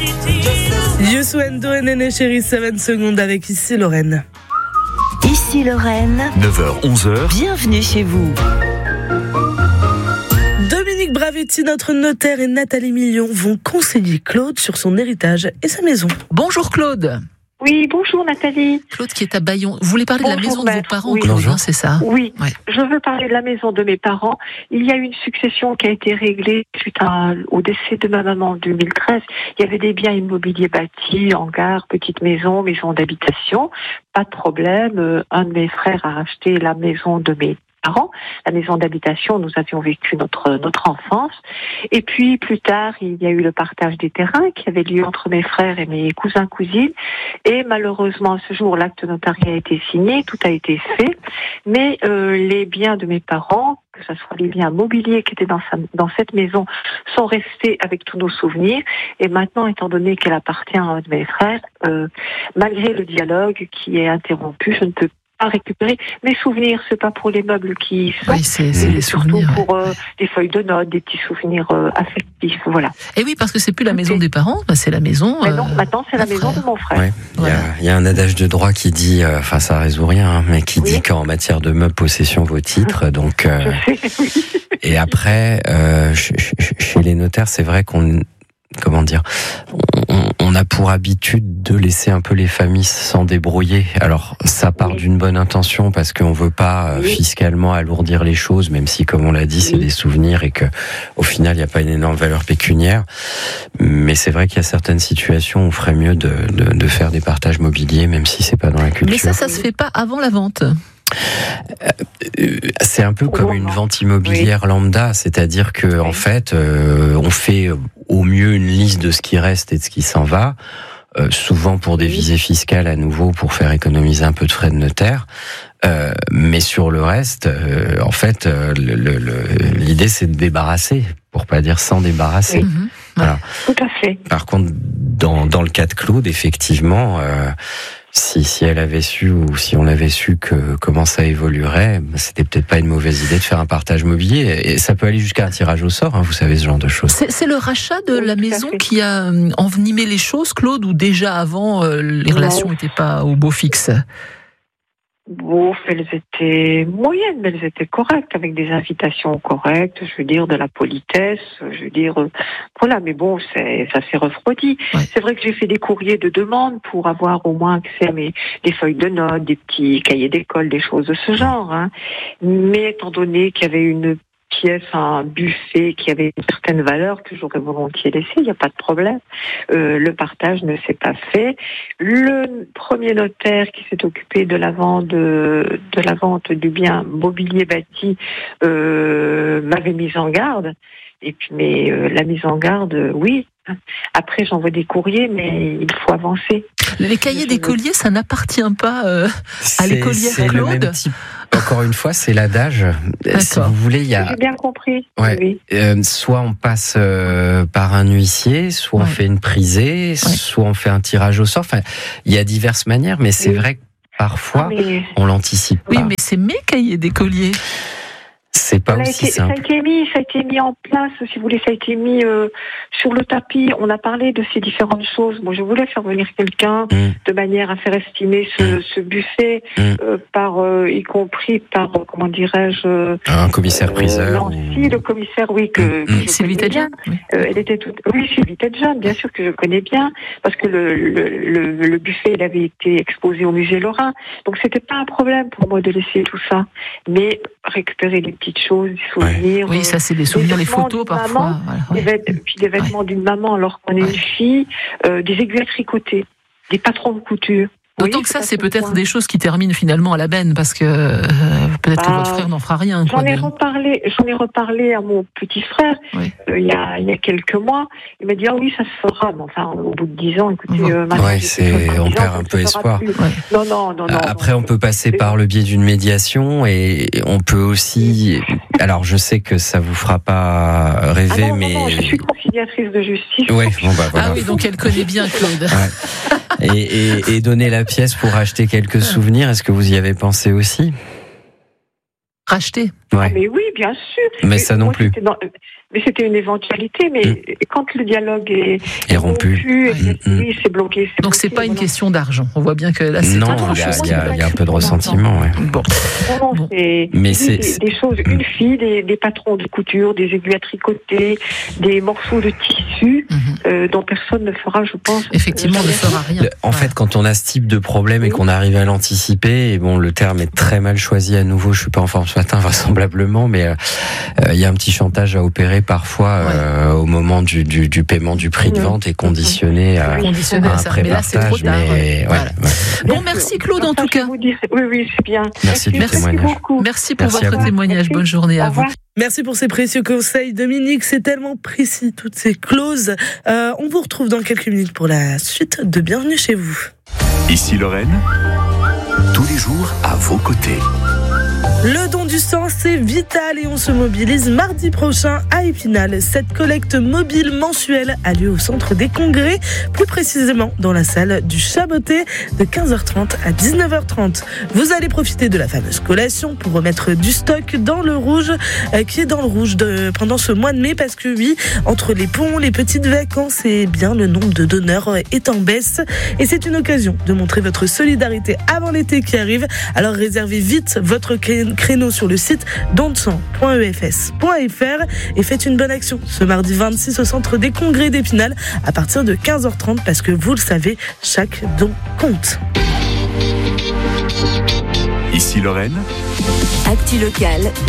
Youssou N'Dour et Néné Chéri, 7 secondes avec Ici Lorraine. Ici Lorraine, 9h-11h, bienvenue chez vous. Dominique Bravetti, notre notaire, et Nathalie Million vont conseiller Claude sur son héritage et sa maison. Bonjour Claude. Oui, bonjour Nathalie. Claude qui est à Bayon. Vous voulez parler de la maison de vos parents, oui. Claude, hein, c'est ça? Oui, Ouais. je veux parler de la maison de mes parents. Il y a eu une succession qui a été réglée suite au décès de ma maman en 2013. Il y avait des biens immobiliers bâtis, hangars, petites maisons, maisons d'habitation. Pas de problème. Un de mes frères a racheté la maison de mes parents, la maison d'habitation, nous avions vécu notre enfance. Et puis, plus tard, il y a eu le partage des terrains qui avait lieu entre mes frères et mes cousins-cousines. Et malheureusement, à ce jour, l'acte notarié a été signé, tout a été fait. Mais les biens de mes parents, que ce soit les biens mobiliers qui étaient dans cette maison, sont restés avec tous nos souvenirs. Et maintenant, étant donné qu'elle appartient à un de mes frères, malgré le dialogue qui est interrompu, je ne peux pas récupérer mes souvenirs. C'est pas pour les meubles qui sont, Oui, c'est les surtout souvenirs. pour des feuilles de notes, des petits souvenirs affectifs. Voilà. Et oui, parce que c'est plus la maison des parents, c'est la maison. Mais non, maintenant c'est la d'un maison frère. de mon frère. Ouais, il y a un adage de droit qui dit, enfin ça résout rien, hein, mais qui dit qu'en matière de meubles, possession vaut titre. Donc, Je sais, oui. et après, chez les notaires, c'est vrai on a pour habitude de laisser un peu les familles s'en débrouiller. Alors, ça part d'une bonne intention parce qu'on veut pas fiscalement alourdir les choses, même si, comme on l'a dit, c'est des souvenirs et que, au final, il n'y a pas une énorme valeur pécuniaire. Mais c'est vrai qu'il y a certaines situations où on ferait mieux de faire des partages mobiliers, même si c'est pas dans la culture. Mais ça se fait pas avant la vente. C'est un peu comme une vente immobilière lambda, c'est-à-dire que en fait, on fait au mieux une liste de ce qui reste et de ce qui s'en va, souvent pour des visées fiscales à nouveau, pour faire économiser un peu de frais de notaire. Mais sur le reste, en fait, l'idée c'est de débarrasser, pour pas dire s'en débarrasser. Oui. Voilà. Tout à fait. Par contre, dans le cas de Claude, effectivement, si elle avait su ou si on avait su comment ça évoluerait, c'était peut-être pas une mauvaise idée de faire un partage mobilier. Et ça peut aller jusqu'à un tirage au sort, hein, vous savez, ce genre de choses. C'est le rachat de la tout à maison fait. qui a envenimé les choses, Claude, ou déjà avant les relations n'étaient pas au beau fixe? Bon, elles étaient moyennes, mais elles étaient correctes, avec des invitations correctes, je veux dire, de la politesse, je veux dire, voilà, mais bon, ça s'est refroidi. Ouais. C'est vrai que j'ai fait des courriers de demande pour avoir au moins accès à des feuilles de notes, des petits cahiers d'école, des choses de ce genre, hein. Mais étant donné qu'il y avait une pièce, un buffet qui avait une certaine valeur que j'aurais volontiers laissé, il n'y a pas de problème. Le partage ne s'est pas fait. Le premier notaire qui s'est occupé de la vente du bien mobilier bâti m'avait mise en garde. Et puis, mais la mise en garde, oui. Après, j'envoie des courriers, mais il faut avancer. Les cahiers d'écolier, ça n'appartient pas à l'écolière C'est le même Claude. type. Encore une fois, c'est l'adage. Si D'accord. vous voulez, il y a J'ai bien compris. Ouais. Oui. Soit on passe par un huissier, soit on fait une prisée, soit on fait un tirage au sort. Enfin, il y a diverses manières, mais c'est vrai que parfois on l'anticipe pas. Oui, mais c'est mes cahiers d'écolier. C'est pas aussi Ça a simple. été mis en place, si vous voulez, ça a été mis sur le tapis. On a parlé de ces différentes choses. Moi, je voulais faire venir quelqu'un de manière à faire estimer ce buffet y compris par, comment dirais-je, Un commissaire-priseur. Nancy, le commissaire, oui, que je Sylvie connais bien. Tedjan. Elle était oui, Sylvie Tedjan, bien sûr que je connais bien, parce que le buffet, il avait été exposé au musée Lorrain. Donc, c'était pas un problème pour moi de laisser tout ça. Mais récupérer les petites choses, des souvenirs. Oui, ça c'est des souvenirs, les vêtements photos d'une parfois. maman, Voilà, puis des vêtements d'une maman alors qu'on est une fille, des aiguilles tricotés, des patrons de couture. D'autant Oui, que ça, tout à c'est fait. peut-être des choses qui terminent finalement à la benne, parce que peut-être que votre frère n'en fera rien. J'en ai reparlé à mon petit frère il y a quelques mois. Il m'a dit oui, ça se fera. Mais enfin, au bout de 10 ans, écoutez, on perd un peu espoir. Non. Après, on peut passer par le biais d'une médiation et on peut aussi. Alors, je sais que ça vous fera pas rêver, mais non, je suis conciliatrice de justice. Ouais, voilà. Ah oui, donc elle connaît bien Claude. Et donner la pièce pour acheter quelques souvenirs, est-ce que vous y avez pensé aussi ? Racheter. Ah, mais oui, bien sûr. Mais ça non plus. Mais c'était une éventualité, mais quand le dialogue est rompu, oui, c'est bloqué. Donc c'est pas une question d'argent. On voit bien que là, c'est non, il y a un peu de ressentiment. Ouais. Bon. Mais c'est des choses, une fille, des patrons de couture, des aiguilles à tricoter, des morceaux de tissu dont personne ne fera, je pense. Effectivement, on ne fera rien. En fait, quand on a ce type de problème et qu'on arrive à l'anticiper, et bon, le terme est très mal choisi à nouveau. Je suis pas en forme ce matin, vraisemblablement, mais il y a un petit chantage à opérer parfois au moment du paiement du prix de vente et conditionné à un prépartage. Mais là, c'est trop tard. Bon, merci Claude en tout cas. Oui, c'est bien. Merci beaucoup. Merci pour votre témoignage. Bonne journée à vous. Merci pour ces précieux conseils, Dominique. C'est tellement précis, toutes ces clauses. On vous retrouve dans quelques minutes pour la suite de Bienvenue chez vous. Ici Lorraine, tous les jours à vos côtés. Le don du sang, c'est vital et on se mobilise mardi prochain à Épinal. Cette collecte mobile mensuelle a lieu au centre des congrès, plus précisément dans la salle du Chaboté de 15h30 à 19h30. Vous allez profiter de la fameuse collation pour remettre du stock dans le rouge, qui est dans le rouge pendant ce mois de mai, parce que oui, entre les ponts, les petites vacances, et bien le nombre de donneurs est en baisse. Et c'est une occasion de montrer votre solidarité avant l'été qui arrive. Alors réservez vite votre créneau sur le site donsang.efs.fr et faites une bonne action ce mardi 26 au centre des congrès d'Épinal à partir de 15h30 parce que vous le savez, chaque don compte. Ici Lorraine. Actu locale,